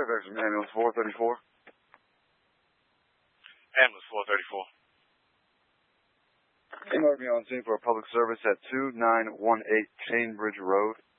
Fairfax from Ambulance 434. Ambulance 434. You marked me on scene for a public service at 2918 Cambridge Road.